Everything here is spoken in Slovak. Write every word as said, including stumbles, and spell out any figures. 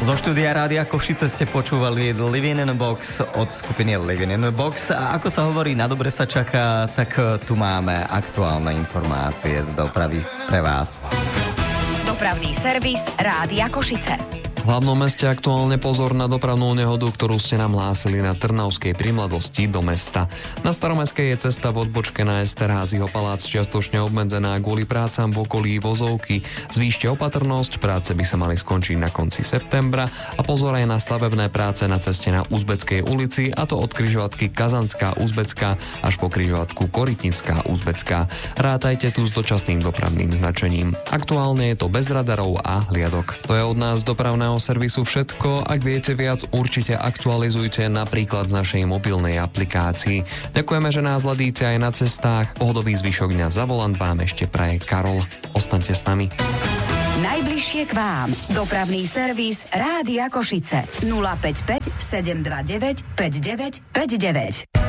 Zo štúdia Rádia Košice ste počúvali Living in a Box od skupiny Living in a Box. A ako sa hovorí, na dobre sa čaká, tak tu máme aktuálne informácie z dopravy pre vás. Dopravný servis Rádia Košice. V hlavnom meste aktuálne pozor na dopravnú nehodu, ktorú ste nám hlásili na Trnavskej pri Mladosti do mesta. Na Staromestskej je cesta v odbočke na Esterházyho palác čiastočne obmedzená kvôli prácam v okolí Vozovky. Zvýšte opatrnosť, práce by sa mali skončiť na konci septembra a pozor aj na stavebné práce na ceste na Uzbeckej ulici, a to od križovatky Kazanská Uzbecká až po križovatku Korytnická Uzbecká. Rátajte tu s dočasným dopravným značením. Aktuálne je to bez radarov a hliadok. To je od nás dopravného servisu všetko. Ak viete viac, určite aktualizujte napríklad v našej mobilnej aplikácii. Ďakujeme, že nás hľadíte aj na cestách. Pohodový zvyšok dňa za volant vám ešte praje Karol. Ostaňte s nami. Najbližšie k vám. Dopravný servis Rádia Košice. nula päť päť sedem dva deväť päť deväť päť deväť.